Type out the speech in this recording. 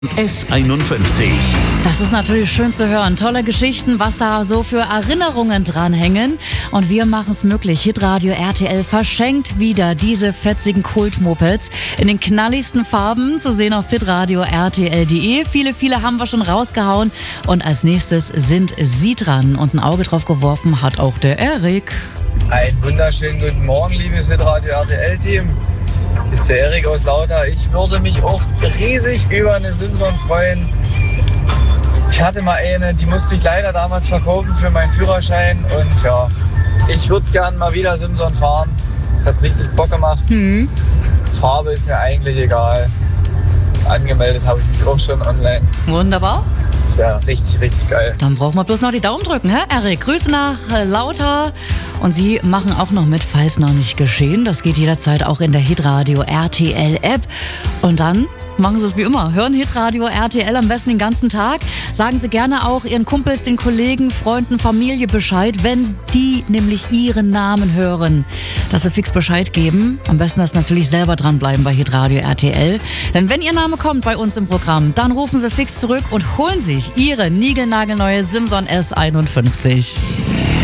S51. Das ist natürlich schön zu hören. Tolle Geschichten, was da so für Erinnerungen dranhängen. Und wir machen es möglich. Hitradio RTL verschenkt wieder diese fetzigen Kultmopeds in den knalligsten Farben. Zu sehen auf hitradio rtl.de. Viele haben wir schon rausgehauen. Und als nächstes sind Sie dran. Und ein Auge drauf geworfen hat auch der Erik. Einen wunderschönen guten Morgen, liebes Hitradio RTL-Team. Ist der Erik aus Lauter. Ich würde mich auch riesig über eine Simson freuen. Ich hatte mal eine, die musste ich leider damals verkaufen für meinen Führerschein. Und ja, ich würde gern mal wieder Simson fahren. Es hat richtig Bock gemacht. Farbe ist mir eigentlich egal. Angemeldet habe ich mich auch schon online. Wunderbar. Das wäre richtig geil. Dann brauchen wir bloß noch die Daumen drücken, hä, Erik? Grüße nach Lauter. Und Sie machen auch noch mit, falls noch nicht geschehen. Das geht jederzeit auch in der Hitradio RTL App. Und dann machen Sie es wie immer. Hören Hitradio RTL am besten den ganzen Tag. Sagen Sie gerne auch Ihren Kumpels, den Kollegen, Freunden, Familie Bescheid, wenn die nämlich Ihren Namen hören. Dass Sie fix Bescheid geben. Am besten das natürlich selber dranbleiben bei Hitradio RTL. Denn wenn Ihr Name kommt bei uns im Programm, dann rufen Sie fix zurück und holen sich Ihre niegelnagelneue Simson S51.